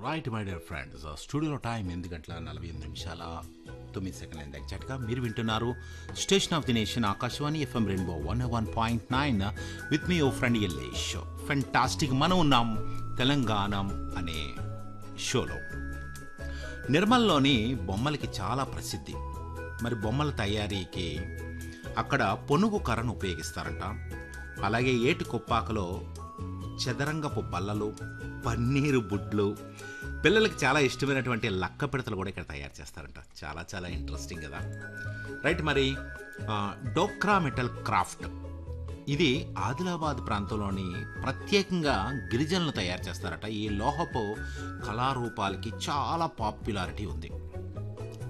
Right my dear friends, స్టూడియోలో time 8:48 ఎగ్జాక్ట్గా. మీరు వింటున్నారు station of the nation Akashvani FM rainbow 101.9 with me oh friend Yellesh. Fantastic. మనం ఉన్నాం తెలంగాణ అనే షోలో. నిర్మల్లోని బొమ్మలకి చాలా ప్రసిద్ధి. మరి బొమ్మల తయారీకి అక్కడ పొనుగు కర్రను ఉపయోగిస్తారంట. అలాగే ఏటి కొప్పాకలో చదరంగపు బల్లలు, పన్నీరు బుడ్లు, పిల్లలకి చాలా ఇష్టమైనటువంటి లక్క పిడతలు కూడా ఇక్కడ తయారు చేస్తారంట. చాలా చాలా ఇంట్రెస్టింగ్ కదా. రైట్. మరి డోక్రా మెటల్ క్రాఫ్ట్ ఇది ఆదిలాబాద్ ప్రాంతంలోని ప్రత్యేకంగా గిరిజనులు తయారు చేస్తారట. ఈ లోహపు కళారూపాలకి చాలా పాపులారిటీ ఉంది.